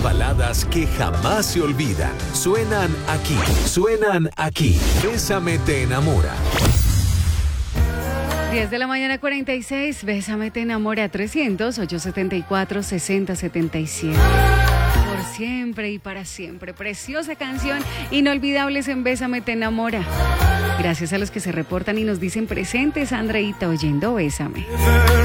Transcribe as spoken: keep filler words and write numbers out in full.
baladas que jamás se olvidan. Suenan aquí, suenan aquí. Bésame te enamora. diez de la mañana, cuarenta y seis. Bésame te enamora. Trescientos, ochocientos setenta y cuatro, sesenta setenta y siete. Por siempre y para siempre. Preciosa canción. Inolvidables en Bésame te enamora. Gracias a los que se reportan y nos dicen presentes, Andreita, oyendo Bésame.